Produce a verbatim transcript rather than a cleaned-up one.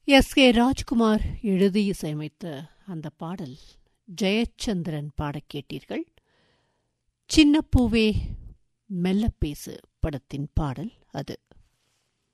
S K Rajkumar எழுதி இசையமைத்த அந்த பாடல் ஜெயச்சந்திரன் பாடக் கேட்டீர்கள். சின்ன பூவே மெல்ல பேசு படத்தின் பாடல் அது.